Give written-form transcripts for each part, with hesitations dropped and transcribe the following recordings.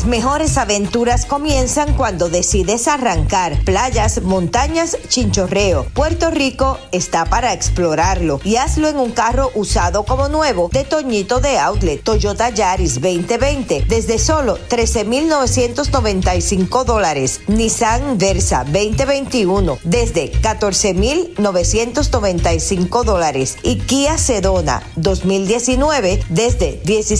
Las mejores aventuras comienzan cuando decides arrancar. Playas, montañas, chinchorreo. Puerto Rico está para explorarlo y hazlo en un carro usado como nuevo de Toñito de Outlet. Toyota Yaris 2020 desde solo $13,995. Nissan Versa 2021 desde $14,995 y Kia Sedona 2019 desde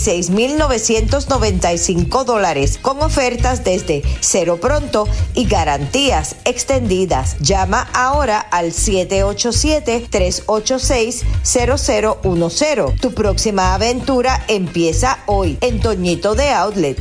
$16,995 con ofertas desde cero pronto y garantías extendidas. Llama ahora al 787-386-0010. Tu próxima aventura empieza hoy en Toñito de Outlet.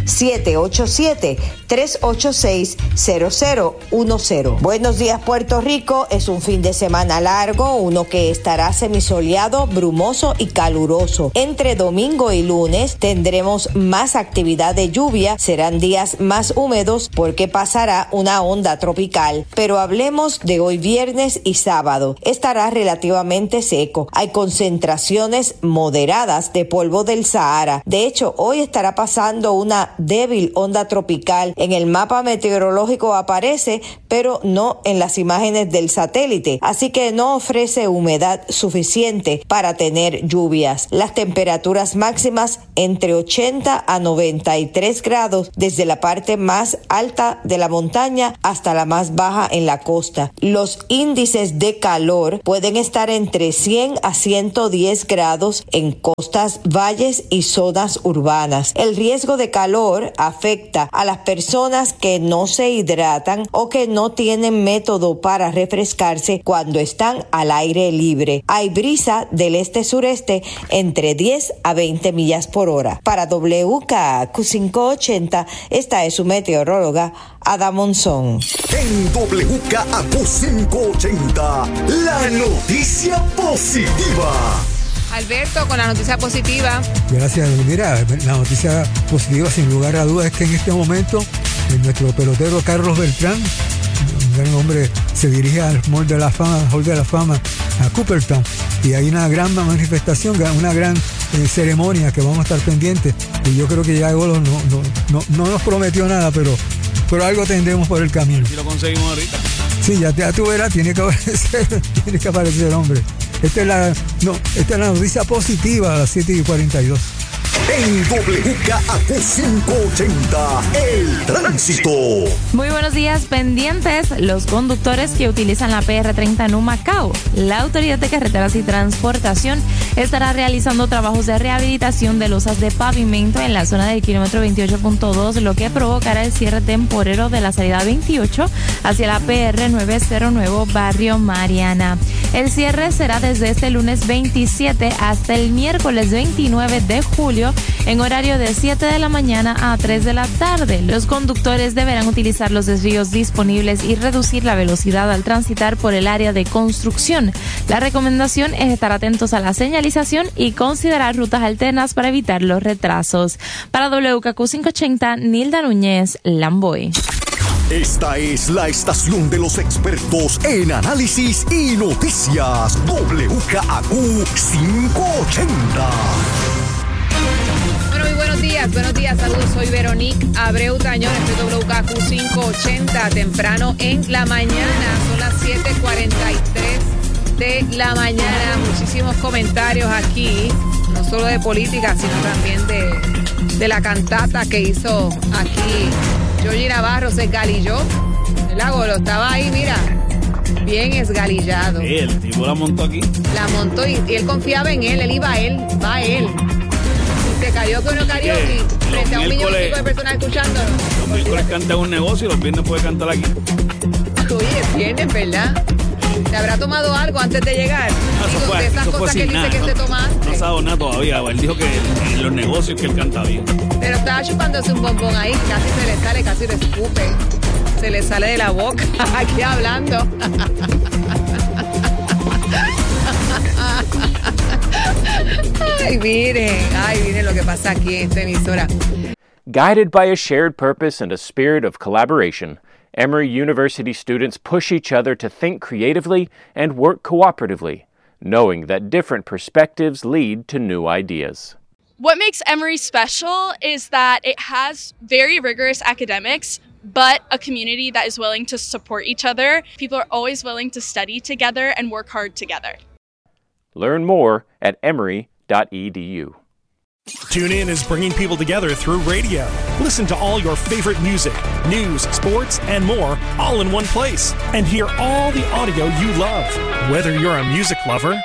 787-386-0010. Buenos días, Puerto Rico. Es un fin de semana largo, uno que estará semisoleado, brumoso y caluroso. Entre domingo y lunes tendremos más actividad de lluvia, serán días más húmedos porque pasará una onda tropical. Pero hablemos de hoy viernes y sábado. Estará relativamente seco. Hay concentraciones moderadas de polvo del Sahara. De hecho, hoy estará pasando una débil onda tropical. En el mapa meteorológico aparece, pero no en las imágenes del satélite. Así que no ofrece humedad suficiente para tener lluvias. Las temperaturas máximas entre 80 a 93 grados desde la parte más alta de la montaña hasta la más baja en la costa. Los índices de calor pueden estar entre 100 a 110 grados en costas, valles y zonas urbanas. El riesgo de calor afecta a las personas que no se hidratan o que no tienen método para refrescarse cuando están al aire libre. Hay brisa del este-sureste entre 10 a 20 millas por hora. Para WKQ 580, esta es su meteoróloga Ada Monzón. En WKQ 580, la noticia positiva. Alberto, con la noticia positiva. Gracias. Mira, la noticia positiva sin lugar a dudas es que en este momento nuestro pelotero Carlos Beltrán, un gran hombre, se dirige al Hall de la Fama a Cooperstown, y hay una gran manifestación, una gran ceremonia que vamos a estar pendientes, y yo creo que ya Golo no nos prometió nada, pero algo tendremos por el camino. Si lo conseguimos ahorita. Sí, ya tú verás, tiene que aparecer, hombre. Esta es la noticia positiva a las 7:42. En WKQ 580, el tránsito. Muy buenos días, pendientes los conductores que utilizan la PR30 en Humacao. La Autoridad de Carreteras y Transportación estará realizando trabajos de rehabilitación de losas de pavimento en la zona del kilómetro 28.2, lo que provocará el cierre temporero de la salida 28 hacia la PR90 Nuevo Barrio Mariana. El cierre será desde este lunes 27 hasta el miércoles 29 de julio en horario de 7 de la mañana a 3 de la tarde. Los conductores deberán utilizar los desvíos disponibles y reducir la velocidad al transitar por el área de construcción. La recomendación es estar atentos a la señalización y considerar rutas alternas para evitar los retrasos. Para WKQ 580, Nilda Núñez, Lamboy. Esta es la estación de los expertos en análisis y noticias. WKQ 580. Bueno, muy buenos días, saludos, soy Veronique Abreu Tañón, este WKQ 580, temprano en la mañana, son las 7:43 de la mañana, muchísimos comentarios aquí, no solo de política, sino también de la cantata que hizo aquí Georgie Navarro, se esgalilló, ¿verdad, Golo? Estaba ahí, mira, bien esgalillado. El tipo la montó aquí. La montó y él confiaba en él iba a él, va a él. Se cayó con un karaoke frente a un millón de personas escuchándolo. Los miércoles canta en un negocio y los viernes puede cantar aquí. Oye, es viernes, ¿verdad? ¿Te habrá tomado algo antes de llegar? Eso de esas fue cosas que él dice que se toma antes. No ha dado nada todavía. Él dijo que en los negocios que él canta bien. Pero estaba chupándose un bombón ahí, casi se le sale, casi lo escupe. Se le sale de la boca, aquí hablando. Ay, miren lo que pasa aquí en esta emisora. Guided by a shared purpose and a spirit of collaboration, Emory University students push each other to think creatively and work cooperatively, knowing that different perspectives lead to new ideas. What makes Emory special is that it has very rigorous academics, but a community that is willing to support each other. People are always willing to study together and work hard together. Learn more at emory.edu. TuneIn is bringing people together through radio. Listen to all your favorite music, news, sports, and more all in one place. And hear all the audio you love. Whether you're a music lover,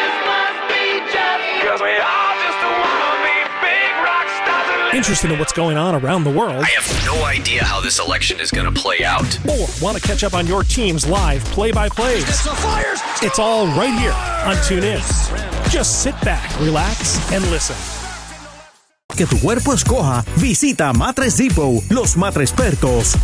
interested in what's going on around the world, I have no idea how this election is going to play out, or want to catch up on your team's live play-by-plays, it's all right here on TuneIn. Just sit back, relax, and listen. Que tu cuerpo escoja, visita Mattress Depot, los matrespertos.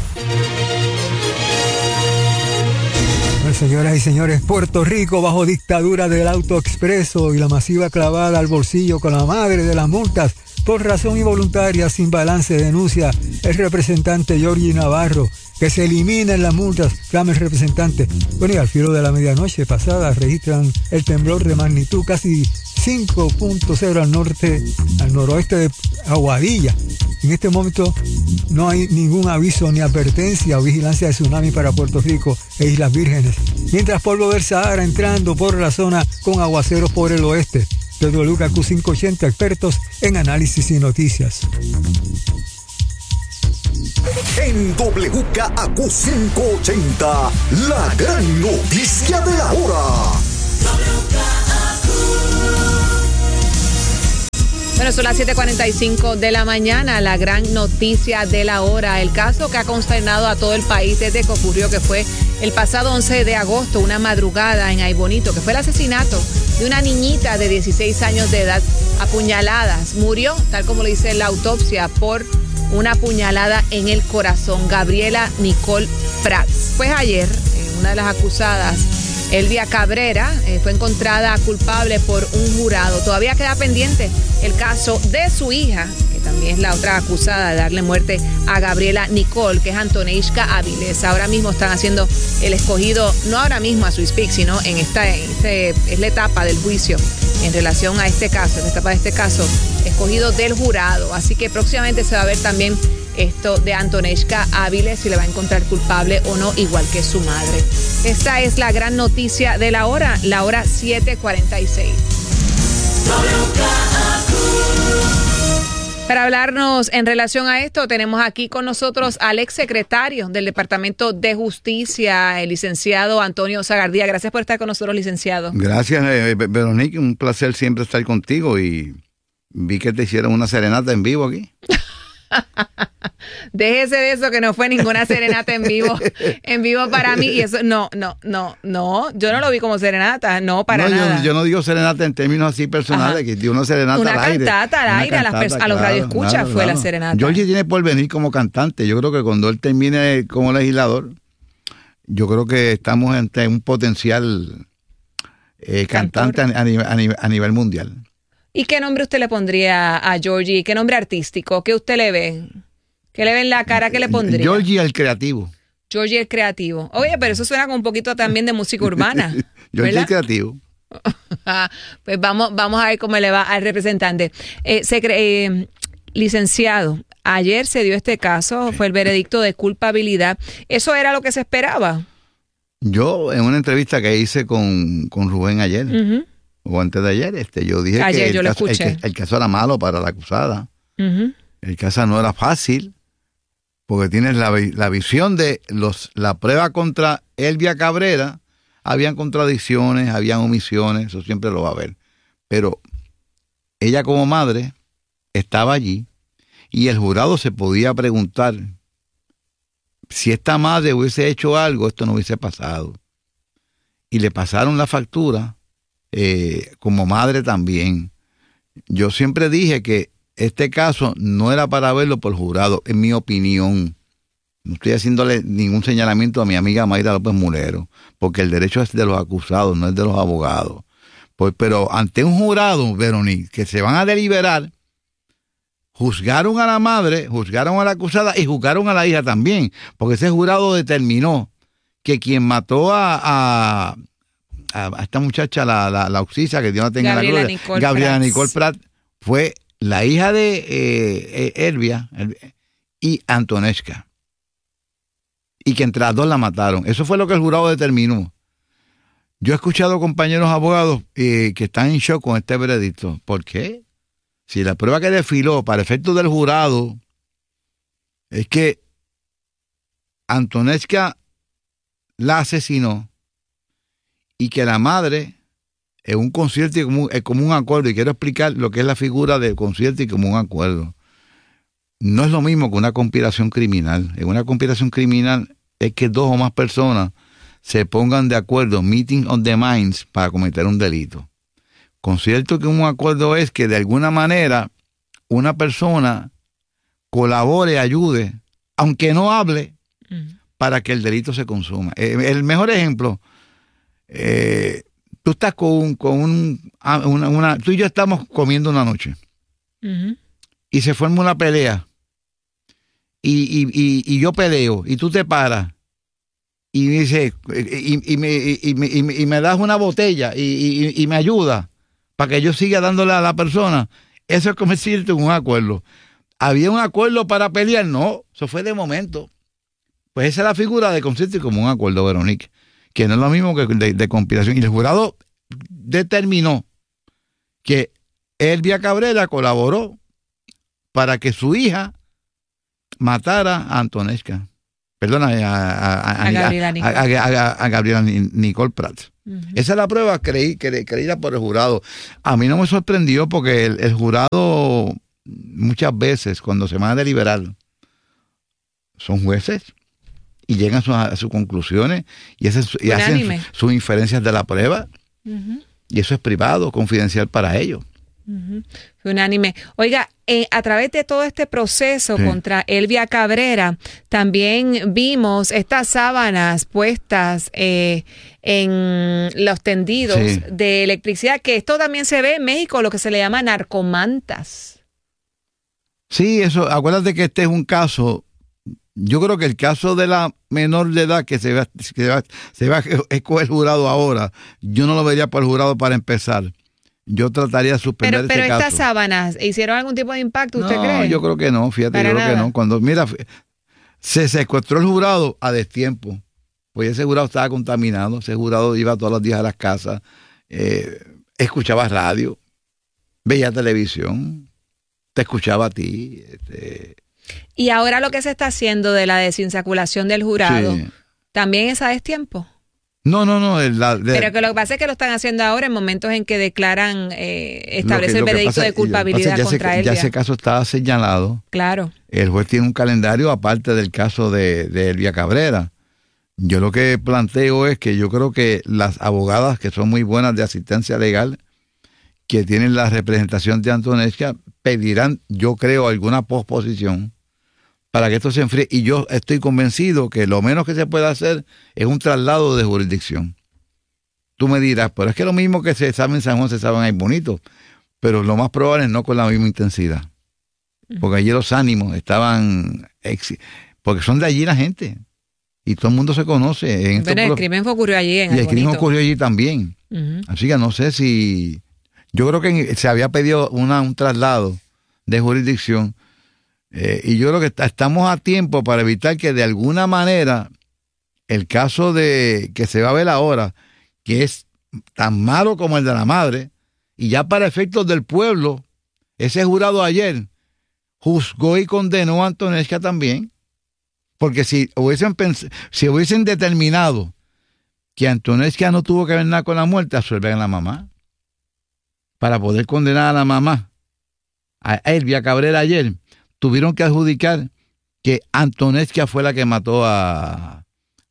Bueno, señoras y señores, Puerto Rico bajo dictadura del auto expreso y la masiva clavada al bolsillo con la madre de las multas por razón involuntaria sin balance, denuncia el representante Georgie Navarro. Que se eliminen las multas, clama el representante. Bueno, y al filo de la medianoche pasada registran el temblor de magnitud casi 5.0 al noroeste de Aguadilla. En este momento no hay ningún aviso ni advertencia o vigilancia de tsunami para Puerto Rico e Islas Vírgenes. Mientras polvo del Sahara entrando por la zona con aguaceros por el oeste. WKQ 580, expertos en análisis y noticias. En WKAQ 580, la gran noticia de la hora. Bueno, son las 7:45 de la mañana, la gran noticia de la hora. El caso que ha consternado a todo el país desde que ocurrió, que fue el pasado 11 de agosto, una madrugada en Aybonito, que fue el asesinato de una niñita de 16 años de edad, apuñaladas. Murió, tal como le dice la autopsia, por una puñalada en el corazón. Gabriela Nicole Prats. Pues ayer, una de las acusadas, Elvia Cabrera, fue encontrada culpable por un jurado. Todavía queda pendiente el caso de su hija, que también es la otra acusada de darle muerte a Gabriela Nicole, que es Antoneishka Áviles. Ahora mismo están haciendo el escogido, no ahora mismo a su speak, sino en es la etapa del juicio en relación a este caso, en la etapa de este caso, escogido del jurado. Así que próximamente se va a ver también esto de Antoneishka Áviles, si le va a encontrar culpable o no, igual que su madre. Esta es la gran noticia de la hora 7:46. Para hablarnos en relación a esto, tenemos aquí con nosotros al exsecretario del Departamento de Justicia, el licenciado Antonio Zagardía. Gracias por estar con nosotros, licenciado. Gracias, Veronique. Un placer siempre estar contigo y vi que te hicieron una serenata en vivo aquí. Déjese de eso, que no fue ninguna serenata en vivo para mí, y eso no, yo no lo vi como serenata, no, para nada. Yo no digo serenata en términos así personales, que dio una serenata una al aire. Cantata al aire, a los radioescuchas fue la serenata. Georgie tiene por venir como cantante. Yo creo que cuando él termine como legislador, yo creo que estamos ante un potencial cantante a nivel mundial. ¿Y qué nombre usted le pondría a Georgie? ¿Qué nombre artístico? ¿Qué usted le ve? ¿Qué le ve en la cara? ¿Qué le pondría? Georgie el creativo. Georgie el creativo. Oye, pero eso suena como un poquito también de música urbana. Georgie el creativo. Pues vamos a ver cómo le va al representante. Licenciado, ayer se dio este caso, fue el veredicto de culpabilidad. ¿Eso era lo que se esperaba? Yo, en una entrevista que hice con Rubén ayer, o antes de ayer, yo dije ayer que el caso era malo para la acusada. El caso no era fácil, porque tienes la visión de la prueba contra Elvia Cabrera. Habían contradicciones, habían omisiones, eso siempre lo va a haber. Pero ella como madre estaba allí y el jurado se podía preguntar si esta madre hubiese hecho algo, esto no hubiese pasado. Y le pasaron la factura como madre también. Yo siempre dije que este caso no era para verlo por jurado, en mi opinión. No estoy haciéndole ningún señalamiento a mi amiga Mayra López Mulero, porque el derecho es de los acusados, no es de los abogados. Pero ante un jurado, Veronique, que se van a deliberar, juzgaron a la madre, juzgaron a la acusada y juzgaron a la hija también, porque ese jurado determinó que quien mató a esta muchacha, la oxisa, que Dios la tenga en la gloria, Gabriela Nicole Pratt, fue la hija de Elvia y Antonesca. Y que entre las dos la mataron. Eso fue lo que el jurado determinó. Yo he escuchado compañeros abogados que están en shock con este veredicto. ¿Por qué? Si la prueba que desfiló para efectos del jurado es que Antonesca la asesinó y que la madre, en un concierto y común acuerdo, y quiero explicar lo que es la figura de concierto y común acuerdo. No es lo mismo que una conspiración criminal. En una conspiración criminal es que dos o más personas se pongan de acuerdo, meeting of the minds, para cometer un delito. Concierto y común acuerdo es que de alguna manera una persona colabore, ayude, aunque no hable, para que el delito se consuma. El mejor ejemplo, tú estás tú y yo estamos comiendo una noche y se forma una pelea y yo peleo y tú te paras y dices y me das una botella y me ayuda para que yo siga dándole a la persona. Eso es como decirte un acuerdo. ¿Había un acuerdo para pelear? No, eso fue de momento. Pues esa es la figura de concierto y común acuerdo, Verónica, que no es lo mismo que de conspiración. Y el jurado determinó que Elvia Cabrera colaboró para que su hija matara a Antonesca. Perdona, a Gabriela Nicole Prats. Esa es la prueba creída por el jurado. A mí no me sorprendió porque el jurado muchas veces cuando se van a deliberar son jueces y llegan a sus conclusiones y hacen sus inferencias de la prueba. Y eso es privado, confidencial para ellos. Unánime. Oiga, a través de todo este proceso contra Elvia Cabrera, también vimos estas sábanas puestas en los tendidos de electricidad, que esto también se ve en México, lo que se le llama narcomantas. Sí, eso, acuérdate que este es un caso, yo creo que el caso de la menor de edad que se va a escoger el jurado ahora, yo no lo vería por el jurado para empezar. Yo trataría de suspender ese caso. Pero estas sábanas, ¿hicieron algún tipo de impacto, usted cree? No, yo creo que no, fíjate, yo creo que no. Cuando, mira, se secuestró el jurado a destiempo, pues ese jurado estaba contaminado, ese jurado iba todos los días a las casas, escuchaba radio, veía televisión, te escuchaba a ti. Y ahora lo que se está haciendo de la desinsaculación del jurado, ¿también es a destiempo? No. Pero que lo que pasa es que lo están haciendo ahora en momentos en que declaran, establece el veredicto de culpabilidad contra Elvia. Ya ese caso estaba señalado. Claro. El juez tiene un calendario aparte del caso de Elvia Cabrera. Yo lo que planteo es que yo creo que las abogadas que son muy buenas de asistencia legal, que tienen la representación de Antonesca, pedirán, yo creo, alguna posposición para que esto se enfríe. Y yo estoy convencido que lo menos que se puede hacer es un traslado de jurisdicción. Tú me dirás, pero es que lo mismo que se sabe en San Juan se sabe ahí bonito, pero lo más probable es no con la misma intensidad. Porque allí los ánimos estaban... porque son de allí la gente. Y todo el mundo se conoce. Pero el crimen ocurrió allí en el crimen ocurrió allí también. Así que no sé si... Yo creo que se había pedido un traslado de jurisdicción. Y yo creo que estamos a tiempo para evitar que de alguna manera el caso de que se va a ver ahora, que es tan malo como el de la madre, y ya para efectos del pueblo, ese jurado ayer juzgó y condenó a Antonesca también, porque si hubiesen determinado que Antonesca no tuvo que ver nada con la muerte, absorben a la mamá, para poder condenar a la mamá, a Elvia Cabrera ayer, tuvieron que adjudicar que Antonesca fue la que mató a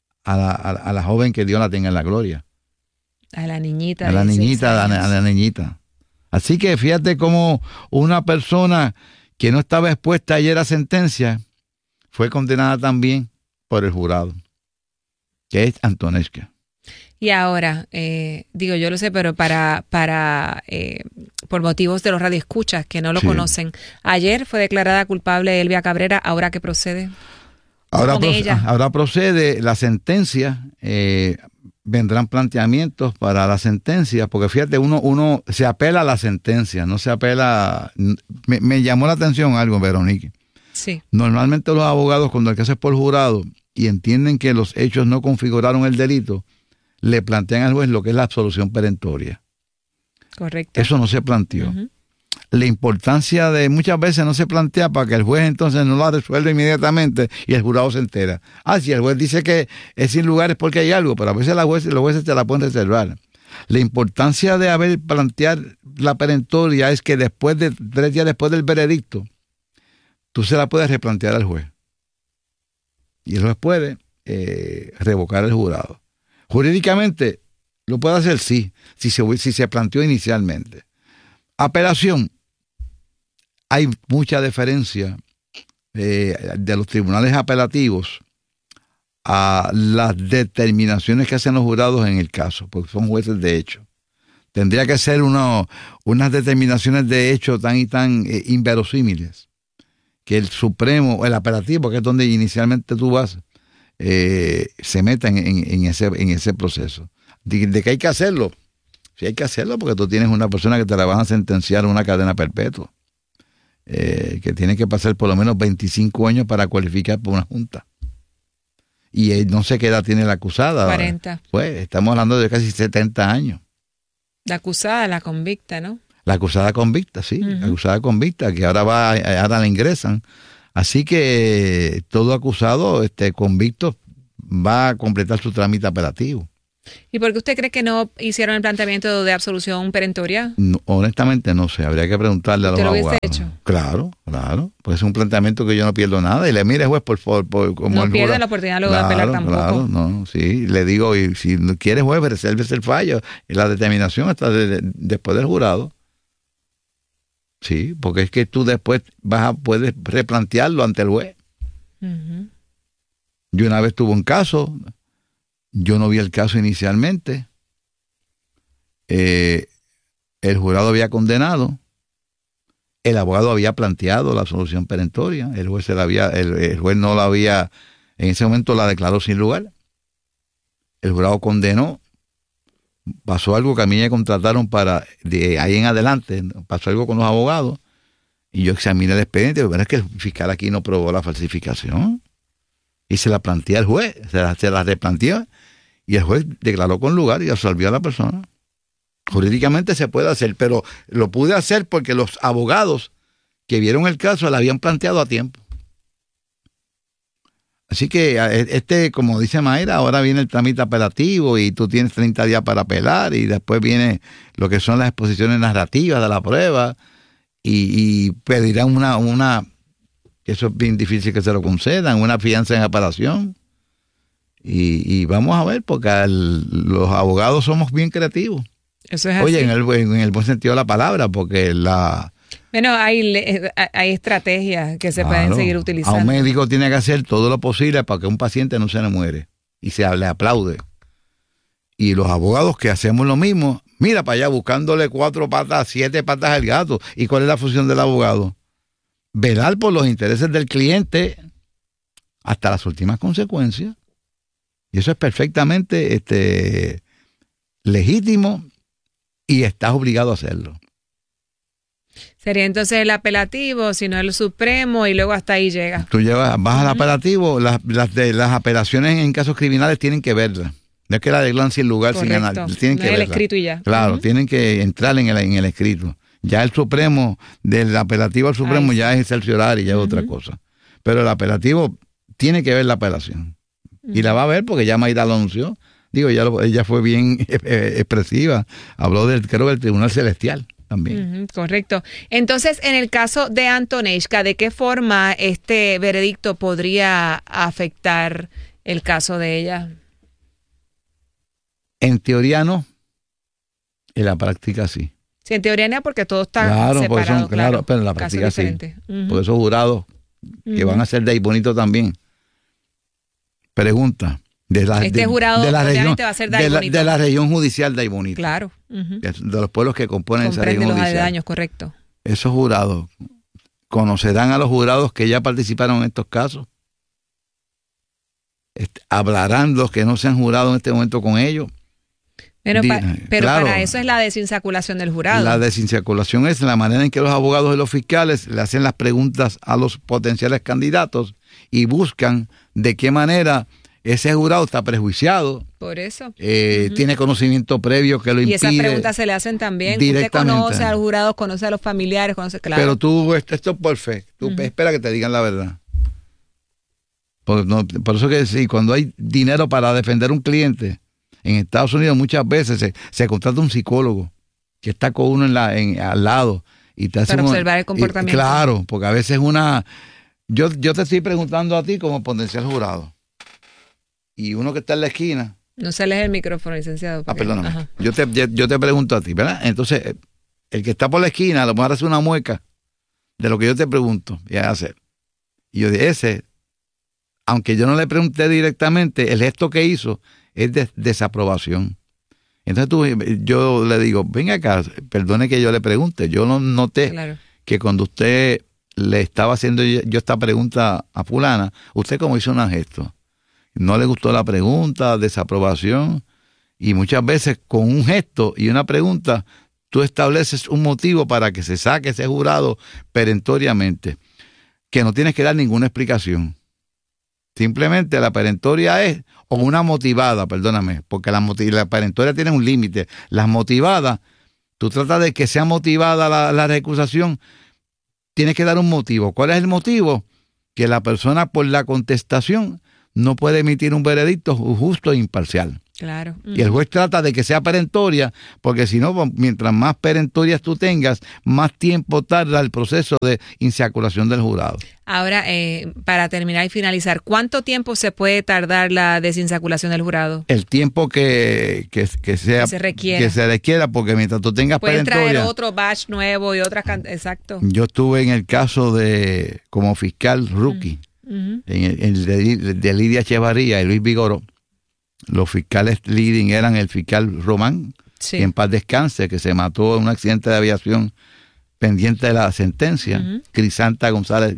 la joven, que Dios la tenga en la gloria. A la niñita. A la niñita. Así que fíjate cómo una persona que no estaba expuesta ayer a sentencia fue condenada también por el jurado, que es Antonesca. Y ahora, yo lo sé, pero por motivos de los radioescuchas que no lo conocen, ayer fue declarada culpable Elvia Cabrera. ¿Ahora qué procede? Ahora procede la sentencia. vendrán planteamientos para la sentencia, porque fíjate, uno se apela a la sentencia, no se apela... Me llamó la atención algo, Veronique. Sí. Normalmente los abogados, cuando el caso es por jurado y entienden que los hechos no configuraron el delito, le plantean al juez lo que es la absolución perentoria. Correcto. Eso no se planteó. La importancia de muchas veces no se plantea para que el juez entonces no la resuelva inmediatamente y el jurado se entera. Si el juez dice que es sin lugar es porque hay algo, pero a veces los jueces te la pueden reservar. La importancia de haber planteado la perentoria es que después de 3 días después del veredicto, tú se la puedes replantear al juez. Y el juez puede revocar el jurado. Jurídicamente, lo puede hacer sí, si se planteó inicialmente. Apelación. Hay mucha deferencia de los tribunales apelativos a las determinaciones que hacen los jurados en el caso, porque son jueces de hecho. Tendría que ser unas determinaciones de hecho tan inverosímiles que el Supremo, el apelativo, que es donde inicialmente tú vas, se meta en ese proceso. ¿De qué hay que hacerlo? Sí hay que hacerlo porque tú tienes una persona que te la van a sentenciar a una cadena perpetua, que tiene que pasar por lo menos 25 años para cualificar por una junta. Y no sé qué edad tiene la acusada. 40. Pues estamos hablando de casi 70 años. La acusada, la convicta, ¿no? La acusada convicta, sí. La acusada convicta, que ahora la ingresan. Así que todo acusado convicto va a completar su trámite apelativo. ¿Y por qué usted cree que no hicieron el planteamiento de absolución perentoria? No, honestamente no sé, habría que preguntarle a los abogados. ¿Usted lo hubiese hecho? Claro, pues es un planteamiento que yo no pierdo nada y le mire juez por como no pierde la oportunidad luego de apelar tampoco. Claro, no, sí, le digo, y si no quiere juez, resérvese el fallo y la determinación hasta después del jurado. Sí, porque es que tú después puedes replantearlo ante el juez. Yo una vez tuve un caso. Yo no vi el caso inicialmente. El jurado había condenado. El abogado había planteado la absolución perentoria. El juez no la había, en ese momento la declaró sin lugar. El jurado condenó. Pasó algo que a mí me contrataron de ahí en adelante. Pasó algo con los abogados. Y yo examiné el expediente. Pero es que el fiscal aquí no probó la falsificación. Y se la plantea el juez, se la replanteó, y el juez declaró con lugar y absolvió a la persona. Jurídicamente se puede hacer, pero lo pude hacer porque los abogados que vieron el caso la habían planteado a tiempo. Así que como dice Mayra, ahora viene el trámite apelativo y tú tienes 30 días para apelar y después viene lo que son las exposiciones narrativas de la prueba y pedirán una eso es bien difícil que se lo concedan, una fianza en apelación. Y vamos a ver, porque los abogados somos bien creativos. Eso es así. Oye, en el buen sentido de la palabra, porque bueno, hay estrategias que se pueden seguir utilizando. A un médico tiene que hacer todo lo posible para que un paciente no se le muere y se le aplaude. Y los abogados que hacemos lo mismo, mira para allá buscándole 4 patas, 7 patas al gato. ¿Y cuál es la función del abogado? Velar por los intereses del cliente hasta las últimas consecuencias. Y eso es perfectamente legítimo y estás obligado a hacerlo. Sería entonces el apelativo, si no el supremo, y luego hasta ahí llega. Tú vas al apelativo, las apelaciones en casos criminales tienen que verlas. No es que la declaran sin lugar, sin análisis. Tienen que verla. El escrito y ya. Claro, tienen que entrar en el escrito. Ya el Supremo, del apelativo al Supremo, ya es cerciorario y ya es otra cosa. Pero el apelativo tiene que ver la apelación. Y la va a ver porque ya Mayra lo anunció. Digo, ella fue bien expresiva. Habló creo del Tribunal Celestial también. Correcto. Entonces, en el caso de Antoneshka, ¿de qué forma este veredicto podría afectar el caso de ella? En teoría no. En la práctica sí. Sí, en teoría no, porque todo está separado. Claro, pero en la práctica sí. Por esos jurados que van a ser de ahí bonito también. Pregunta. Jurado obviamente va a ser de ahí bonito. De la región judicial de ahí bonito. Claro. De los pueblos que componen esa región judicial. Los aledaños, correcto. Esos jurados, ¿conocerán a los jurados que ya participaron en estos casos? ¿Hablarán los que no se han jurado en este momento con ellos? Pero claro, para eso es la desinsaculación del jurado. La desinsaculación es la manera en que los abogados y los fiscales le hacen las preguntas a los potenciales candidatos y buscan de qué manera ese jurado está prejuiciado. Por eso. Tiene conocimiento previo que lo impide. Y esas preguntas se le hacen también. Usted conoce al jurado, conoce a los familiares, conoce, claro. Pero tú, esto es perfecto. Tú espera que te digan la verdad. Por eso que sí, cuando hay dinero para defender un cliente, en Estados Unidos muchas veces se contrata un psicólogo que está con uno al lado y te hace para observar el comportamiento. Claro, porque a veces yo te estoy preguntando a ti como potencial jurado y uno que está en la esquina. No se lee el micrófono, licenciado. Perdóname. Ajá. Yo te pregunto a ti, ¿verdad? Entonces, el que está por la esquina a lo mejor hace una mueca de lo que yo te pregunto y a hacer. Y yo dije, aunque yo no le pregunté directamente, el gesto que hizo es de desaprobación. Entonces yo le digo, venga acá, perdone que yo le pregunte. Yo no noté que cuando usted le estaba haciendo yo esta pregunta a fulana, usted como hizo un gesto. No le gustó la pregunta, desaprobación. Y muchas veces con un gesto y una pregunta, tú estableces un motivo para que se saque ese jurado perentoriamente, que no tienes que dar ninguna explicación. Simplemente la perentoria es, o una motivada, perdóname, porque la perentoria tiene un límite. Las motivadas, tú tratas de que sea motivada la recusación, tienes que dar un motivo. ¿Cuál es el motivo? Que la persona por la contestación no puede emitir un veredicto justo e imparcial. Claro. Y el juez trata de que sea perentoria, porque si no, mientras más perentorias tú tengas, más tiempo tarda el proceso de insaculación del jurado. Ahora, para terminar y finalizar, ¿cuánto tiempo se puede tardar la desinsaculación del jurado? El tiempo que se requiera, porque mientras tú tengas perentoria... Pueden traer otro batch nuevo y otras... Exacto. Yo estuve en el caso como fiscal rookie, en el de Lidia Echevarría y Luis Vigoró. Los fiscales leading eran el fiscal Román, que en paz descanse, que se mató en un accidente de aviación pendiente de la sentencia, Crisanta González,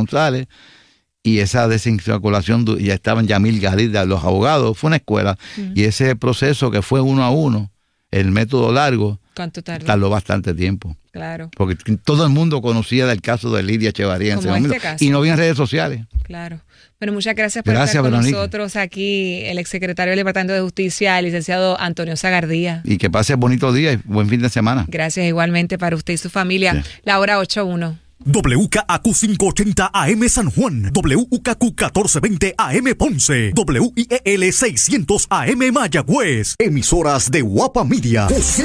y esa desinsaculación, ya estaban Yamil Galida, los abogados, fue una escuela, y ese proceso que fue 1 a 1, el método largo, ¿cuánto tardó? Tardó bastante tiempo. Claro. Porque todo el mundo conocía del caso de Lidia Echevarría en ese momento, y no había redes sociales. Claro. Bueno, muchas gracias por estar con nosotros aquí, el exsecretario del Departamento de Justicia, el licenciado Antonio Sagardía. Y que pase bonito día y buen fin de semana. Gracias igualmente para usted y su familia. Sí. La hora 8:01. WKAQ 580 AM San Juan, WKQ 1420 AM Ponce, WIEL 600 AM Mayagüez. Emisoras de Guapa Media.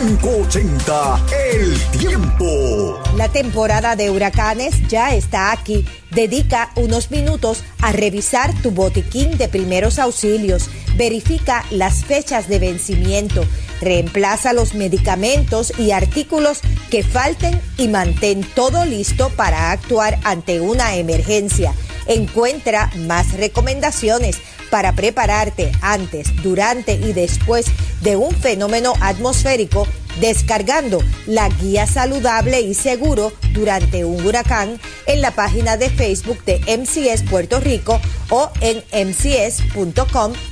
580 El Tiempo. La temporada de huracanes ya está aquí. Dedica unos minutos a revisar tu botiquín de primeros auxilios. Verifica las fechas de vencimiento. Reemplaza los medicamentos y artículos que falten y mantén todo listo para actuar ante una emergencia. Encuentra más recomendaciones para prepararte antes, durante y después de un fenómeno atmosférico descargando la guía saludable y seguro durante un huracán en la página de Facebook de MCS Puerto Rico o en mcs.com.pr.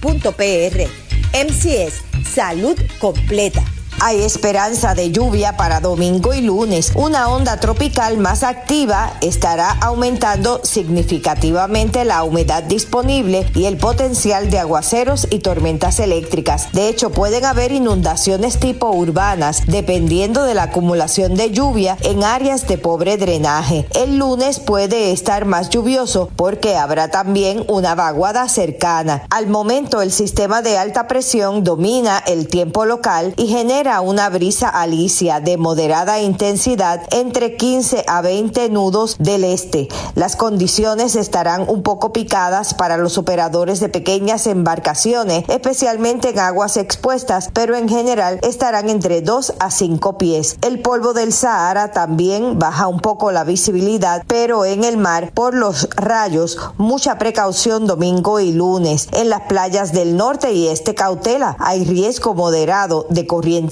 MCS, salud completa. Hay esperanza de lluvia para domingo y lunes. Una onda tropical más activa estará aumentando significativamente la humedad disponible y el potencial de aguaceros y tormentas eléctricas. De hecho, pueden haber inundaciones tipo urbanas dependiendo de la acumulación de lluvia en áreas de pobre drenaje. El lunes puede estar más lluvioso porque habrá también una vaguada cercana. Al momento, el sistema de alta presión domina el tiempo local y genera una brisa alisia de moderada intensidad entre 15 a 20 nudos del este. Las condiciones estarán un poco picadas para los operadores de pequeñas embarcaciones, especialmente en aguas expuestas, pero en general estarán entre 2 a 5 pies. El polvo del Sahara también baja un poco la visibilidad, pero en el mar, por los rayos, mucha precaución domingo y lunes. En las playas del norte y este cautela, hay riesgo moderado de corriente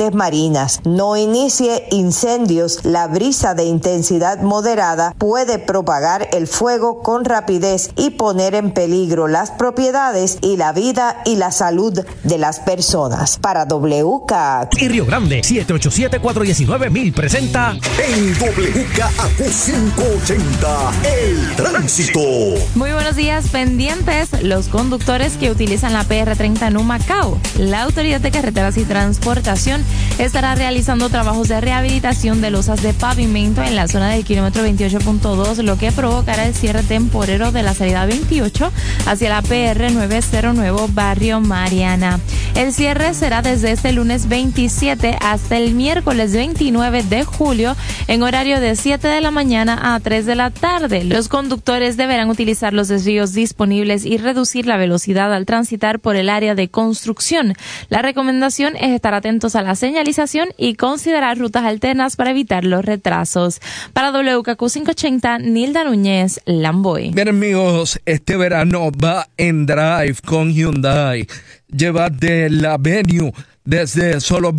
corrientes marinas. No inicie incendios. La brisa de intensidad moderada puede propagar el fuego con rapidez y poner en peligro las propiedades y la vida y la salud de las personas. Para WKAQ y Río Grande, 787-419-1000 presenta en WKAQ 580 El Tránsito. Muy buenos días, pendientes los conductores que utilizan la PR30 en Humacao. La Autoridad de Carreteras y Transportación estará realizando trabajos de rehabilitación de losas de pavimento en la zona del kilómetro 28.2, lo que provocará el cierre temporero de la salida 28 hacia la PR 909 Barrio Mariana. El cierre será desde este lunes 27 hasta el miércoles 29 de julio en horario de 7 de la mañana a 3 de la tarde. Los conductores deberán utilizar los desvíos disponibles y reducir la velocidad al transitar por el área de construcción. La recomendación es estar atentos a la señalización y considerar rutas alternas para evitar los retrasos. Para WKQ 580, Nilda Núñez, Lamboy. Bien, amigos, este verano va en Drive con Hyundai. Llévate la Venue desde solo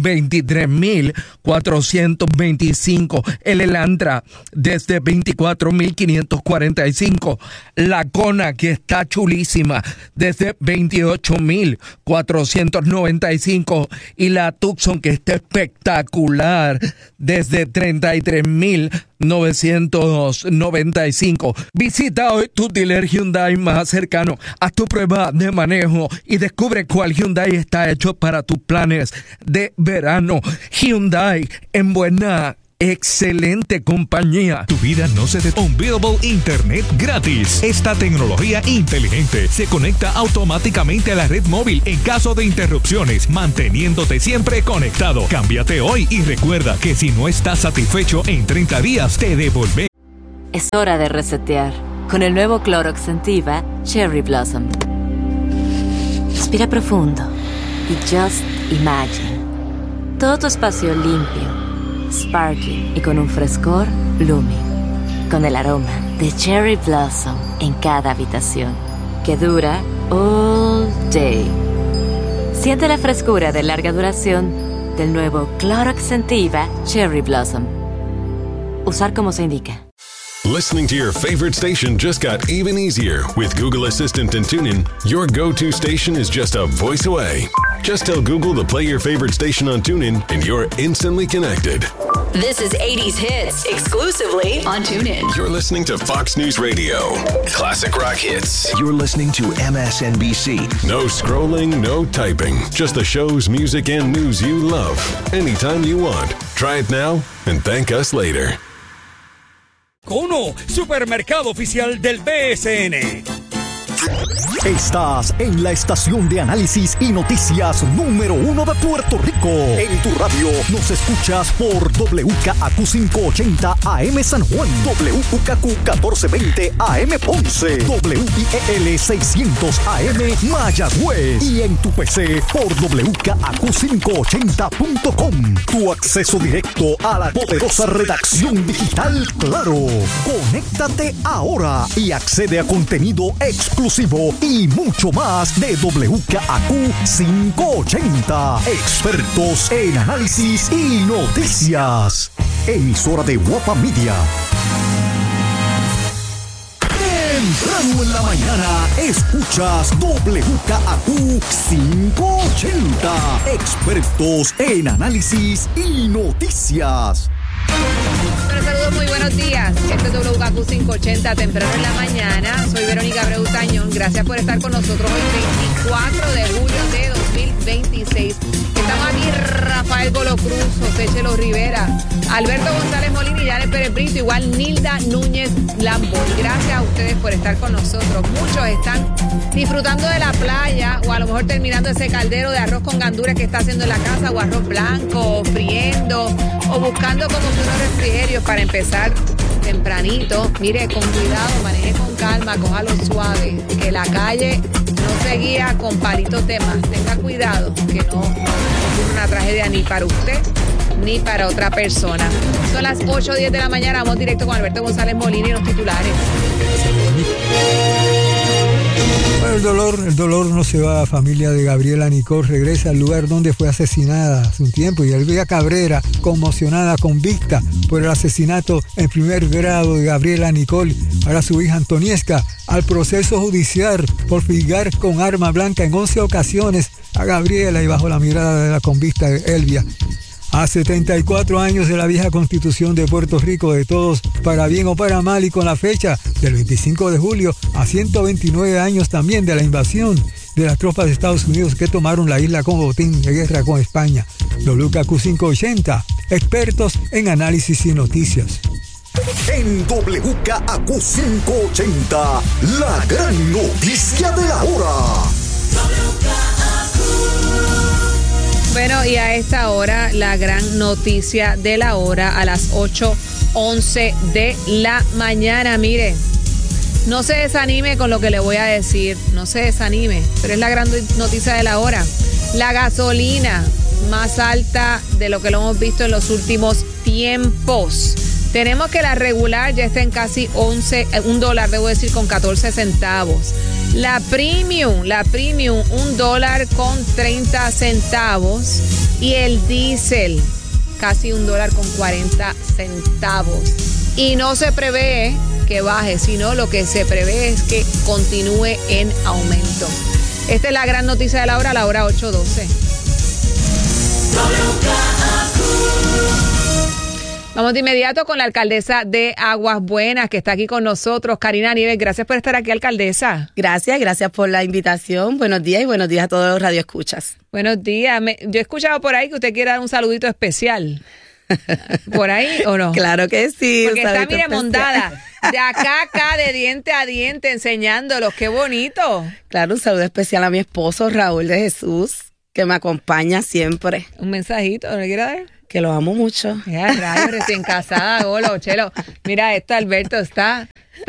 $23,425. El Elantra desde $24,545. La Kona, que está chulísima, desde $28,495. Y la Tucson, que está espectacular, desde $33,995. Visita hoy tu dealer Hyundai más cercano. Haz tu prueba de manejo y descubre cuál Hyundai está hecho para tus planes de verano. Hyundai, en buena, excelente compañía. Tu vida no se detiene. Unbeatable Internet gratis. Esta tecnología inteligente se conecta automáticamente a la red móvil en caso de interrupciones, manteniéndote siempre conectado. Cámbiate hoy y recuerda que si no estás satisfecho en 30 días, te devolvemos. Es hora de resetear con el nuevo Clorox Scentiva Cherry Blossom. Respira profundo y just imagine todo tu espacio limpio, sparkling y con un frescor blooming, con el aroma de Cherry Blossom en cada habitación, que dura all day. Siente la frescura de larga duración del nuevo Clorox Scentiva Cherry Blossom. Usar como se indica. Listening to your favorite station just got even easier. With Google Assistant and TuneIn, your go-to station is just a voice away. Just tell Google to play your favorite station on TuneIn and you're instantly connected. This is 80s Hits, exclusively on TuneIn. You're listening to Fox News Radio. Classic rock hits. You're listening to MSNBC. No scrolling, no typing. Just the shows, music, and news you love. Anytime you want. Try it now and thank us later. Cono, supermercado oficial del BSN. Estás en la estación de análisis y noticias número 1 de Puerto Rico. En tu radio nos escuchas por WKAQ 580 AM San Juan, WKAQ 1420 AM Ponce, WIEL 600 AM Mayagüez y en tu PC por WKAQ580.com. Tu acceso directo a la poderosa redacción digital Claro. Conéctate ahora y accede a contenido exclusivo y mucho más de WKAQ 580. Expertos en análisis y noticias. Emisora de Guapa Media. Temprano en la mañana escuchas WKAQ 580. Expertos en análisis y noticias. Bueno, saludos, muy buenos días. Este es WKAQ 580, temprano en la mañana. Soy Verónica Abreu Tañón. Gracias por estar con nosotros hoy, 24 de julio de 2026. Estamos aquí, Rafael Golo Cruz, José Chelo Rivera, Alberto González Molina y Janet Pérez Brito, igual Nilda Núñez Lambo. Gracias a ustedes por estar con nosotros. Muchos están disfrutando de la playa o a lo mejor terminando ese caldero de arroz con gandules que está haciendo en la casa, o arroz blanco, o friendo, o buscando como que unos refrigerios para empezar tempranito. Mire, con cuidado, maneje con calma, cójalo suave, que la calle no se guía con palitos de más. Tenga cuidado, que no ocurra una tragedia ni para usted ni para otra persona. Son las 8:10 de la mañana, vamos directo con Alberto González Molina y los titulares. Bueno, el dolor no se va. Familia de Gabriela Nicol regresa al lugar donde fue asesinada hace un tiempo, y Elvia Cabrera, conmocionada, convicta por el asesinato en primer grado de Gabriela Nicol. Ahora su hija Antoniesca al proceso judicial por fijar con arma blanca en 11 ocasiones a Gabriela y bajo la mirada de la convicta Elvia. A 74 años de la vieja Constitución de Puerto Rico, de todos, para bien o para mal, y con la fecha del 25 de julio, a 129 años también de la invasión de las tropas de Estados Unidos que tomaron la isla con botín de guerra con España. WKQ 580, expertos en análisis y noticias. En WKQ 580, la gran noticia de la hora. Bueno, y a esta hora, la gran noticia de la hora, a las 8:11 de la mañana. Mire, no se desanime con lo que le voy a decir, no se desanime, pero es la gran noticia de la hora. La gasolina más alta de lo que lo hemos visto en los últimos tiempos. Tenemos que la regular ya está en casi $1, debo decir, con 14 centavos. La premium, $1.30. Y el diésel, casi $1.40. Y no se prevé que baje, sino lo que se prevé es que continúe en aumento. Esta es la gran noticia de la hora 8:12. Vamos de inmediato con la alcaldesa de Aguas Buenas, que está aquí con nosotros, Karina Nieves. Gracias por estar aquí, alcaldesa. Gracias por la invitación. Buenos días y buenos días a todos los radioescuchas. Buenos días. Yo he escuchado por ahí que usted quiere dar un saludito especial. ¿Por ahí o no? Claro que sí. Porque está, mire, mondada. De acá a acá, de diente a diente, enseñándolos. ¡Qué bonito! Claro, un saludo especial a mi esposo, Raúl de Jesús, que me acompaña siempre. ¿Un mensajito? ¿No le quiere dar? Que lo amo mucho. Ya, rayos, recién casada, Golo, Chelo. Mira, Alberto está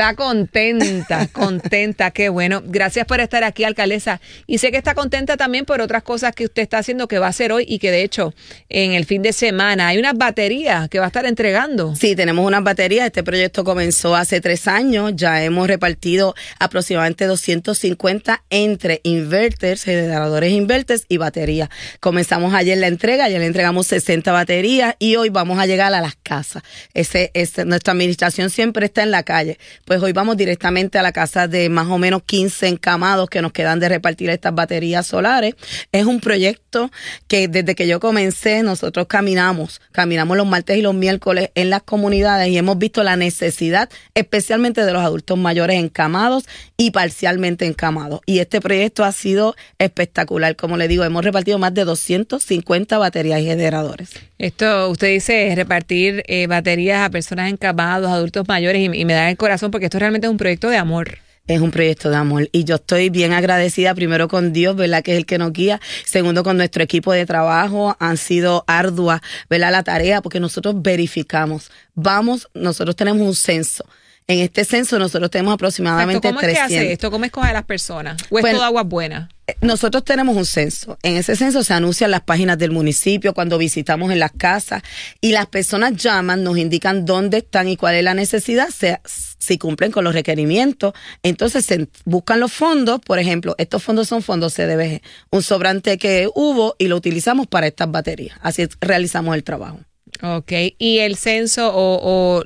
contenta, qué bueno. Gracias por estar aquí, alcaldesa. Y sé que está contenta también por otras cosas que usted está haciendo, que va a hacer hoy, y que de hecho en el fin de semana hay unas baterías que va a estar entregando. Sí, tenemos unas baterías. Este proyecto comenzó hace 3 años. Ya hemos repartido aproximadamente 250 entre inverters, generadores inverters y baterías. Comenzamos ayer la entrega, ya le entregamos 60 baterías y hoy vamos a llegar a las casas. Nuestra administración siempre está en la calle. Pues hoy vamos directamente a la casa de más o menos 15 encamados que nos quedan de repartir estas baterías solares. Es un proyecto que desde que yo comencé, nosotros caminamos los martes y los miércoles en las comunidades y hemos visto la necesidad, especialmente de los adultos mayores encamados y parcialmente encamados. Y este proyecto ha sido espectacular. Como le digo, hemos repartido más de 250 baterías y generadores. Esto, usted dice, repartir baterías a personas encamadas, adultos mayores, y me da el corazón porque esto realmente es un proyecto de amor. Es un proyecto de amor y yo estoy bien agradecida, primero con Dios, ¿verdad?, que es el que nos guía, segundo con nuestro equipo de trabajo. Han sido ardua, ¿verdad?, la tarea, porque nosotros verificamos, nosotros tenemos un censo. En este censo nosotros tenemos aproximadamente 300. ¿Cómo es que hace esto? ¿Cómo escoge a las personas? ¿O es todo Aguas Buenas? Nosotros tenemos un censo. En ese censo se anuncian las páginas del municipio cuando visitamos en las casas y las personas llaman, nos indican dónde están y cuál es la necesidad, si cumplen con los requerimientos. Entonces se buscan los fondos. Por ejemplo, estos fondos son fondos CDBG, un sobrante que hubo y lo utilizamos para estas baterías. Así realizamos el trabajo. Ok. ¿Y el censo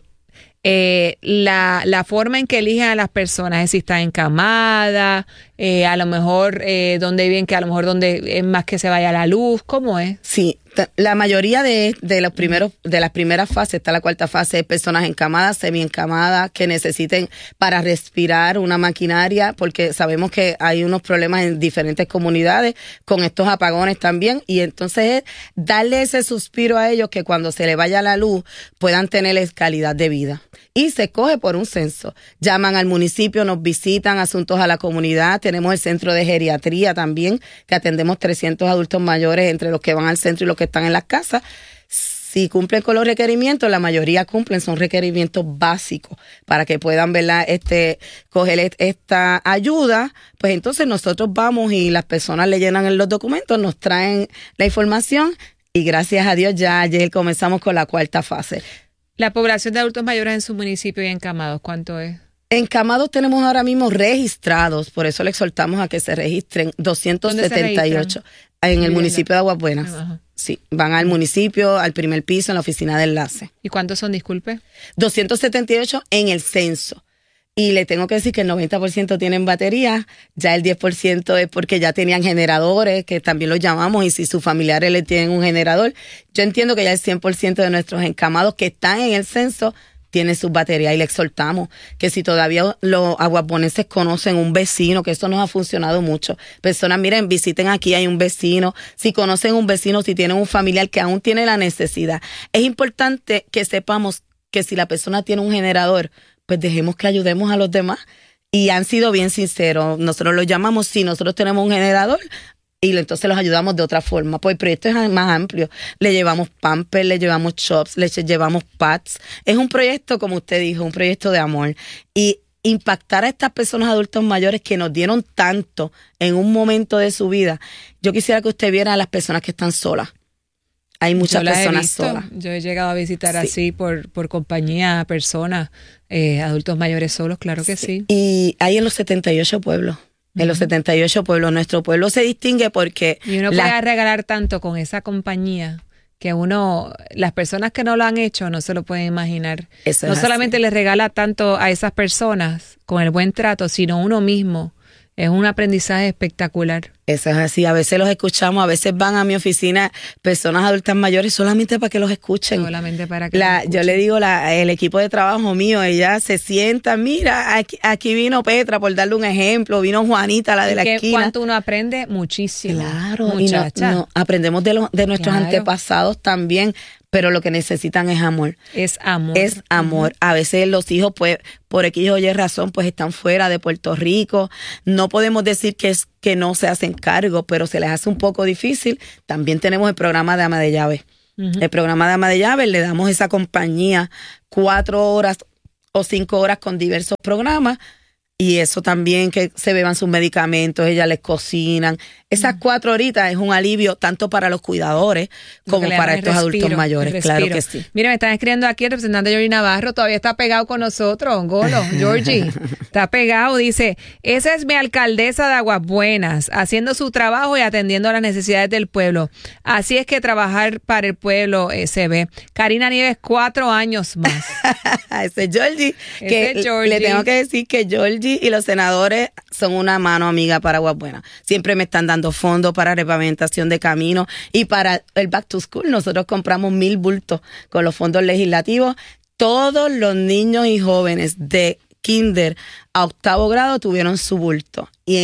la forma en que eligen a las personas es si están encamadas, a lo mejor donde viven, que a lo mejor donde es más que se vaya la luz? ¿Cómo es? Sí, la mayoría de las primeras fases, está la cuarta fase, es personas encamadas, semiencamadas, que necesiten para respirar una maquinaria, porque sabemos que hay unos problemas en diferentes comunidades con estos apagones también, y entonces es darle ese suspiro a ellos que cuando se le vaya la luz puedan tener calidad de vida. Y se escoge por un censo. Llaman al municipio, nos visitan, asuntos a la comunidad. Tenemos el centro de geriatría también, que atendemos 300 adultos mayores entre los que van al centro y los que están en las casas. Si cumplen con los requerimientos, la mayoría cumplen, son requerimientos básicos para que puedan, ¿verdad?, coger esta ayuda. Pues entonces nosotros vamos y las personas le llenan los documentos, nos traen la información y gracias a Dios ya ayer comenzamos con la cuarta fase. La población de adultos mayores en su municipio y encamados, ¿cuánto es? Encamados tenemos ahora mismo registrados, por eso le exhortamos a que se registren 278 en el municipio de Aguas Buenas. Ajá. Sí, van al municipio, al primer piso, en la oficina de enlace. ¿Y cuántos son, disculpe? 278 en el censo. Y le tengo que decir que el 90% tienen baterías, ya el 10% es porque ya tenían generadores, que también los llamamos, y si sus familiares le tienen un generador. Yo entiendo que ya el 100% de nuestros encamados que están en el censo tienen sus baterías, y le exhortamos que si todavía los aguabuenenses conocen un vecino, que eso nos ha funcionado mucho. Personas, miren, visiten aquí, hay un vecino. Si conocen un vecino, si tienen un familiar que aún tiene la necesidad. Es importante que sepamos que si la persona tiene un generador, pues dejemos que ayudemos a los demás. Y han sido bien sinceros. Nosotros los llamamos, si nosotros tenemos un generador, y entonces los ayudamos de otra forma. Pues el proyecto es más amplio. Le llevamos Pampers, le llevamos Chops, le llevamos Pads. Es un proyecto, como usted dijo, un proyecto de amor. Y impactar a estas personas adultos mayores que nos dieron tanto en un momento de su vida. Yo quisiera que usted viera a las personas que están solas. Hay muchas personas solas. Yo he llegado a visitar Sí. así por compañía a personas, adultos mayores solos, claro que sí. Y hay en los 78 pueblos. En los 78 pueblos. Nuestro pueblo se distingue porque... Y uno puede regalar tanto con esa compañía que las personas que no lo han hecho no se lo pueden imaginar. Eso no es solamente así. les regala tanto a esas personas con el buen trato, sino uno mismo. Es un aprendizaje espectacular. Eso es así. A veces los escuchamos, a veces van a mi oficina personas adultas mayores solamente para que los escuchen. Solamente para que los escuchen. Yo le digo, el equipo de trabajo mío, ella se sienta, mira, aquí vino Petra, por darle un ejemplo, vino Juanita, la de la esquina. ¿Cuánto uno aprende? Muchísimo. Claro, muchacha. y aprendemos de nuestros Claro. antepasados también, pero lo que necesitan es amor. Es amor. Es amor. A veces los hijos, pues, por X o Y razón, pues están fuera de Puerto Rico. No podemos decir que no se hacen cargo, pero se les hace un poco difícil. También tenemos el programa de ama de llaves. El programa de ama de llaves, le damos esa compañía 4 horas o 5 horas con diversos programas. Y eso también, que se beban sus medicamentos, ellas les cocinan. Esas 4 horitas es un alivio tanto para los cuidadores como para estos adultos mayores. Claro que sí. Mira, me están escribiendo aquí el representante Georgie Navarro, todavía está pegado con nosotros, Golo. Georgie, está pegado, dice, esa es mi alcaldesa de Aguas Buenas, haciendo su trabajo y atendiendo a las necesidades del pueblo. Así es que trabajar para el pueblo se ve. Karina Nieves, 4 años más. Ese es Georgie. Ese es Georgie. Le tengo que decir que Georgie y los senadores son una mano amiga para Aguas Buenas. Siempre me están dando fondos para repavimentación de caminos y para el Back to School. Nosotros compramos 1,000 bultos con los fondos legislativos. Todos los niños y jóvenes de kinder a 8º grado tuvieron su bulto. Y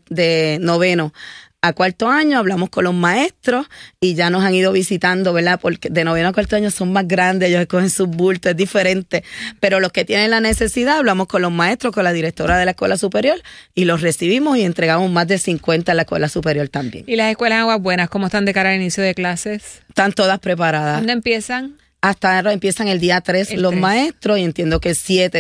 de 9º a 4º año hablamos con los maestros y ya nos han ido visitando, ¿verdad? Porque de 9º a 4º año son más grandes, ellos escogen sus bultos, es diferente. Pero los que tienen la necesidad, hablamos con los maestros, con la directora de la escuela superior y los recibimos y entregamos más de 50 en la escuela superior también. ¿Y las escuelas Aguas Buenas cómo están de cara al inicio de clases? Están todas preparadas. ¿Dónde empiezan? Hasta empiezan el día 3 los 3. maestros y entiendo que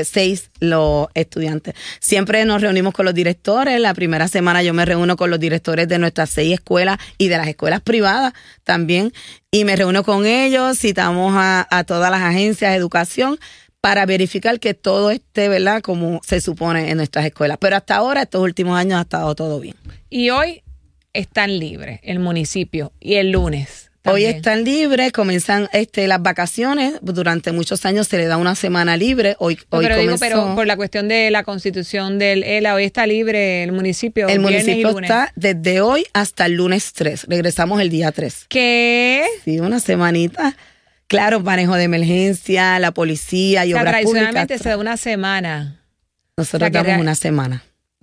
6 los estudiantes. Siempre nos reunimos con los directores. La primera semana yo me reúno con los directores de nuestras 6 escuelas y de las escuelas privadas también. Y me reúno con ellos, citamos a todas las agencias de educación para verificar que todo esté, ¿verdad?, como se supone en nuestras escuelas. Pero hasta ahora, estos últimos años, ha estado todo bien. Y hoy están libres el municipio y el lunes. Hoy están libres, comienzan las vacaciones. Durante muchos años se le da una semana libre. Hoy comenzó. Pero por la cuestión de la constitución del ELA, hoy está libre el municipio. El viernes municipio y lunes. está desde hoy hasta el lunes 3. Regresamos el día 3. ¿Qué? Sí, una semanita. Claro, manejo de emergencia, la policía y obras públicas. Tradicionalmente se da una semana. Nosotros damos una semana.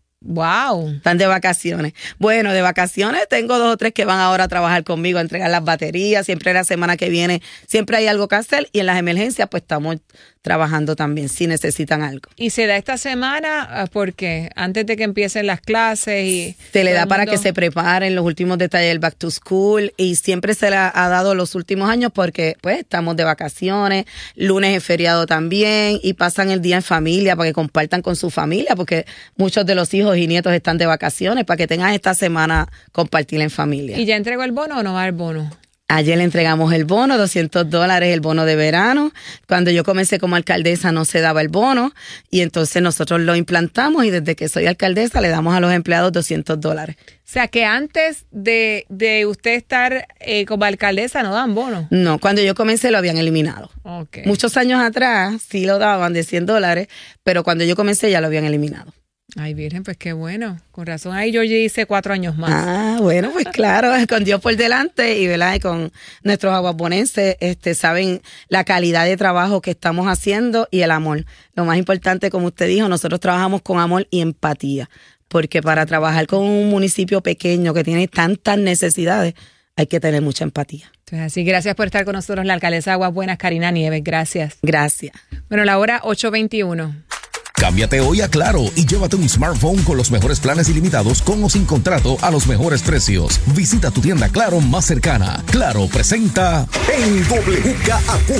Wow. Están de vacaciones. Bueno, de vacaciones tengo 2 o 3 que van ahora a trabajar conmigo, a entregar las baterías. Siempre la semana que viene, siempre hay algo que hacer. Y en las emergencias, pues estamos trabajando también, si necesitan algo. Y se da esta semana porque antes de que empiecen las clases y se le da para que se preparen los últimos detalles del Back to School y siempre se le ha dado los últimos años porque pues estamos de vacaciones, lunes es feriado también y pasan el día en familia para que compartan con su familia porque muchos de los hijos y nietos están de vacaciones para que tengan esta semana compartir en familia. ¿Y ya entregó el bono o no va el bono? Ayer le entregamos el bono, $200, el bono de verano. Cuando yo comencé como alcaldesa no se daba el bono y entonces nosotros lo implantamos y desde que soy alcaldesa le damos a los empleados $200. O sea, que antes de usted estar como alcaldesa no dan bono. No, cuando yo comencé lo habían eliminado. Okay. Muchos años atrás sí lo daban de $100, pero cuando yo comencé ya lo habían eliminado. Ay, Virgen, pues qué bueno. Con razón, ahí yo ya hice 4 años más. Ah, bueno, pues claro, con Dios por delante y, ¿verdad? Y con nuestros aguaponenses, saben la calidad de trabajo que estamos haciendo y el amor. Lo más importante, como usted dijo, nosotros trabajamos con amor y empatía, porque para trabajar con un municipio pequeño que tiene tantas necesidades, hay que tener mucha empatía. Así, gracias por estar con nosotros, la alcaldesa de Aguas Buenas, Karina Nieves. Gracias. Gracias. Bueno, la hora 8:21. Cámbiate hoy a Claro y llévate un smartphone con los mejores planes ilimitados con o sin contrato a los mejores precios. Visita tu tienda Claro más cercana. Claro presenta en WKAQ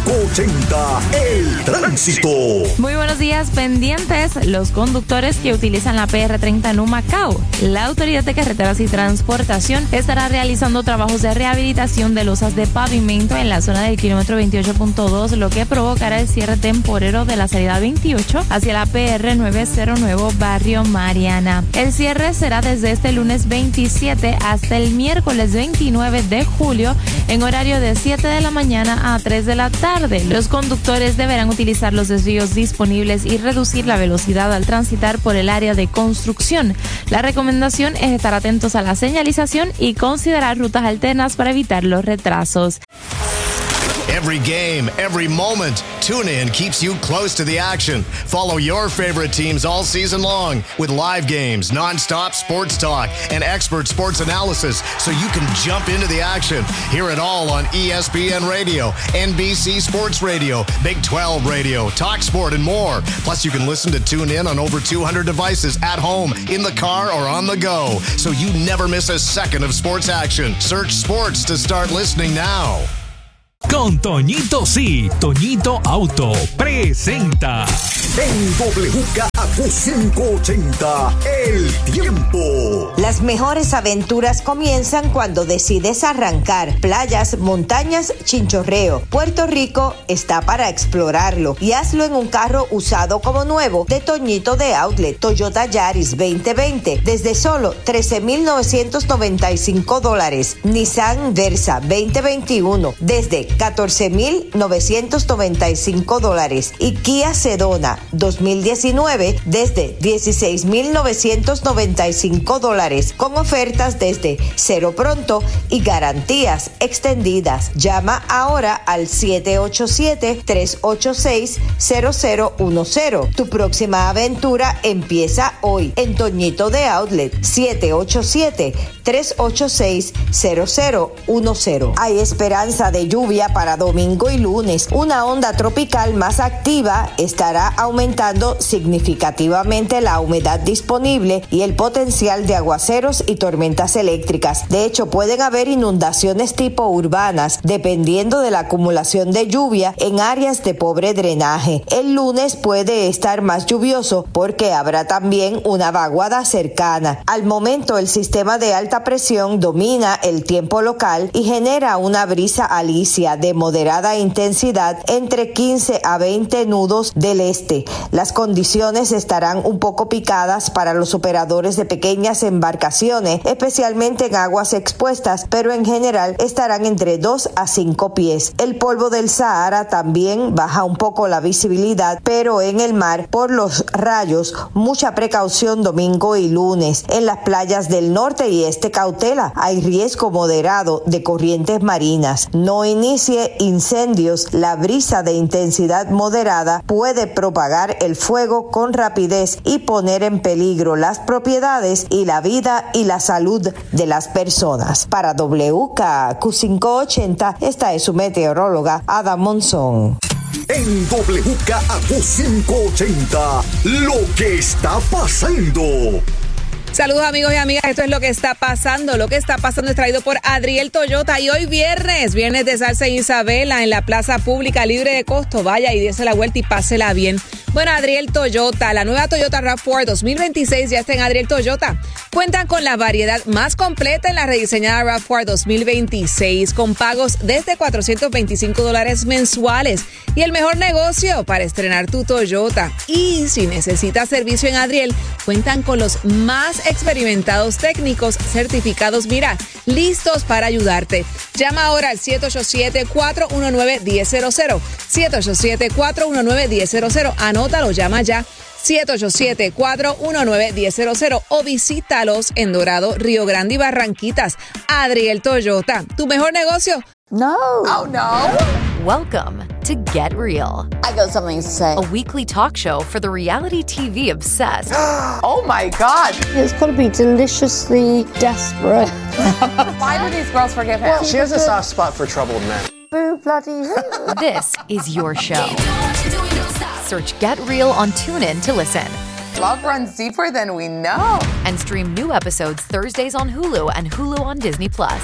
580 El Tránsito. Muy buenos días, pendientes los conductores que utilizan la PR30 en Humacao. La Autoridad de Carreteras y Transportación estará realizando trabajos de rehabilitación de losas de pavimento en la zona del kilómetro 28.2, lo que provocará el cierre temporero de la salida 28 hacia la PR 909 Barrio Mariana. El cierre será desde este lunes 27 hasta el miércoles 29 de julio en horario de 7 de la mañana a 3 de la tarde. Los conductores deberán utilizar los desvíos disponibles y reducir la velocidad al transitar por el área de construcción. La recomendación es estar atentos a la señalización y considerar rutas alternas para evitar los retrasos. Every game, every moment, TuneIn keeps you close to the action. Follow your favorite teams all season long with live games, nonstop sports talk, and expert sports analysis so you can jump into the action. Hear it all on ESPN Radio, NBC Sports Radio, Big 12 Radio, TalkSport, and more. Plus, you can listen to TuneIn on over 200 devices at home, in the car, or on the go, so you never miss a second of sports action. Search sports to start listening now. Con Toñito sí, Toñito Auto presenta en WKAQ 580 El Tiempo. Las mejores aventuras comienzan cuando decides arrancar. Playas, montañas, chinchorreo. Puerto Rico está para explorarlo y hazlo en un carro usado como nuevo de Toñito de Outlet. Toyota Yaris 2020 desde solo $13,995. Nissan Versa 2021 desde $14,995 y Kia Sedona 2019 desde $16,995 con ofertas desde cero pronto y garantías extendidas. Llama ahora al 787-386-0010. Tu próxima aventura empieza hoy en Toñito de Outlet. 787-386-0010. Hay esperanza de lluvia para domingo y lunes. Una onda tropical más activa estará aumentando significativamente la humedad disponible y el potencial de aguaceros y tormentas eléctricas. De hecho, pueden haber inundaciones tipo urbanas dependiendo de la acumulación de lluvia en áreas de pobre drenaje. El lunes puede estar más lluvioso porque habrá también una vaguada cercana. Al momento, el sistema de alta presión domina el tiempo local y genera una brisa alisia de moderada intensidad entre 15 a 20 nudos del este. Las condiciones estarán un poco picadas para los operadores de pequeñas embarcaciones, especialmente en aguas expuestas, pero en general estarán entre 2 a 5 pies. El polvo del Sahara también baja un poco la visibilidad, pero en el mar, por los rayos, mucha precaución domingo y lunes. En las playas del norte y este cautela, hay riesgo moderado de corrientes marinas. No inicie incendios. La brisa de intensidad moderada puede propagar el fuego con rapidez y poner en peligro las propiedades y la vida y la salud de las personas. Para WKAQ 580, esta es su meteoróloga Ada Monzón. En WKAQ 580, lo que está pasando. Saludos amigos y amigas, esto es lo que está pasando. Lo que está pasando es traído por Adriel Toyota y hoy viernes de Salsa en Isabela en la plaza pública libre de costo. Vaya y dése la vuelta y pásela bien. Bueno, Adriel Toyota, la nueva Toyota RAV4 2026 ya está en Adriel Toyota. Cuentan con la variedad más completa en la rediseñada RAV4 2026, con pagos desde $425 mensuales. Y el mejor negocio para estrenar tu Toyota. Y si necesitas servicio en Adriel, cuentan con los más experimentados técnicos certificados, mira, listos para ayudarte. Llama ahora al 787-419-1000. 787-419-1000. Anótalo, llama ya. 787-419-1000 o visítalos en Dorado, Río Grande y Barranquitas. Adriel Toyota, ¿tu mejor negocio? No. Oh, no. Welcome to Get Real. I got something to say. A weekly talk show for the reality TV obsessed. Oh my God. It's got to be deliciously desperate. Why do these girls forgive him? She has a soft spot for troubled men. Boo bloody who? This is your show. Search Get Real on TuneIn to listen. Love runs deeper than we know. And stream new episodes Thursdays on Hulu and Hulu on Disney+.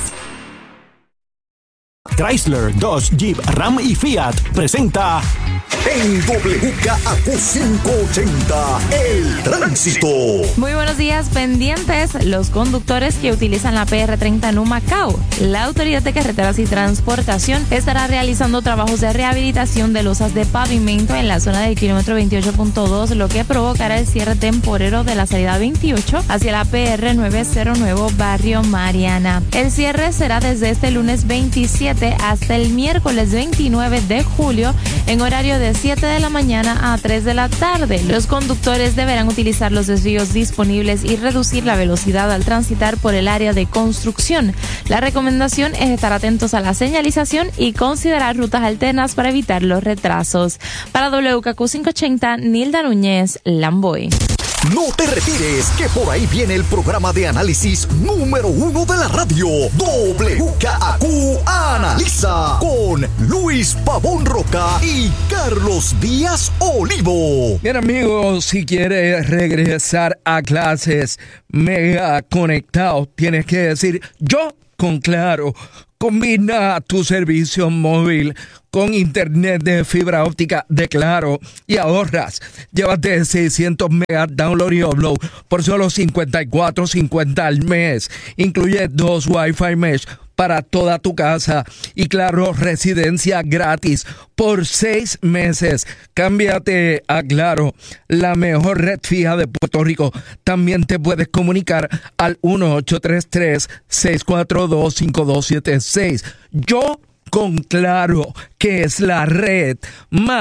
Chrysler, Dodge, Jeep, Ram y Fiat presenta en WKAQ 580 El Tránsito. Muy buenos días, pendientes los conductores que utilizan la PR30 en Humacao. La Autoridad de Carreteras y Transportación estará realizando trabajos de rehabilitación de losas de pavimento en la zona del kilómetro 28.2, lo que provocará el cierre temporero de la salida 28 hacia la PR 909 Barrio Mariana. El cierre será desde este lunes 27 hasta el miércoles 29 de julio en horario de 7 de la mañana a 3 de la tarde. Los conductores deberán utilizar los desvíos disponibles y reducir la velocidad al transitar por el área de construcción. La recomendación es estar atentos a la señalización y considerar rutas alternas para evitar los retrasos. Para WKQ 580, Nilda Núñez, Lamboy. No te retires, que por ahí viene el programa de análisis número 1 de la radio. WKAQ Analiza con Luis Pavón Roca y Carlos Díaz Olivo. Bien, amigos, si quieres regresar a clases mega conectado, tienes que decir yo con Claro. Combina tu servicio móvil con internet de fibra óptica de Claro y ahorras. Llévate 600 megas download y upload por solo $54.50 al mes. Incluye 2 Wi-Fi mesh para toda tu casa y Claro Residencia gratis por 6 meses. Cámbiate a Claro, la mejor red fija de Puerto Rico. También te puedes comunicar al 1-833-642-5276. Yo con Claro, que es la red más